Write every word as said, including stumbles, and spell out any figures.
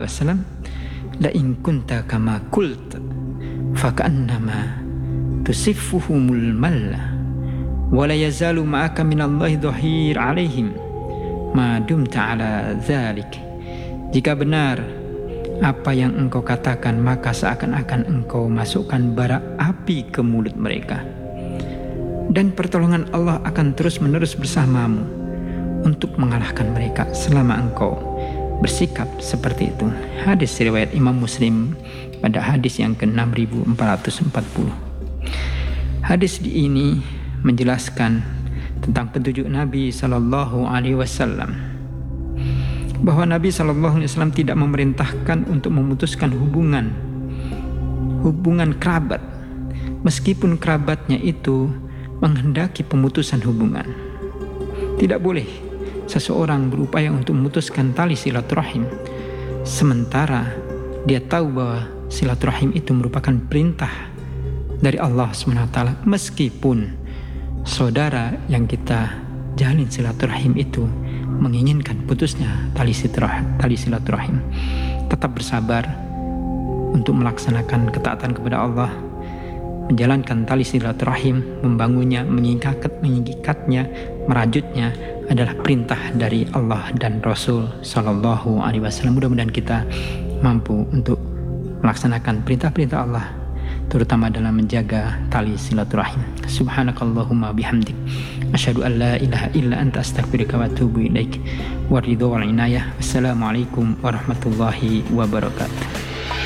alaihi wasallam, la in kunta kama qult fa ka'annama tusiffuhumul malla wa la yazalu ma'aka minallahi dhahir alaihim ma dumta ala dzalik. Jika benar apa yang engkau katakan, maka seakan-akan engkau masukkan bara api ke mulut mereka, dan pertolongan Allah akan terus-menerus bersamamu untuk mengalahkan mereka selama engkau bersikap seperti itu. Hadis riwayat Imam Muslim pada hadis yang ke enam ribu empat ratus empat puluh. Hadis ini menjelaskan tentang petunjuk Nabi Sallallahu Alaihi Wasallam, bahwa Nabi Sallallahu Alaihi Wasallam tidak memerintahkan untuk memutuskan hubungan hubungan kerabat, meskipun kerabatnya itu menghendaki pemutusan hubungan. Tidak boleh seseorang berupaya untuk memutuskan tali silaturahim sementara dia tahu bahwa silaturahim itu merupakan perintah dari Allah subhanahu wa taala, meskipun saudara yang kita jalin silaturahim itu menginginkan putusnya tali silaturahim, tali silaturahim. Tetap bersabar untuk melaksanakan ketaatan kepada Allah, menjalankan tali silaturahim, membangunnya, mengikat, mengikatnya, merajutnya adalah perintah dari Allah dan Rasul Sallallahu Alaihi Wasallam. Mudah-mudahan kita mampu untuk melaksanakan perintah-perintah Allah, terutama dalam menjaga tali silaturahim. Subhanakallahumma bihamdik, asyhadu an la ilaha illa anta astaghfiruka wa atubu ilaik. Waridho wal inayah. Wassalamualaikum warahmatullahi wabarakatuh.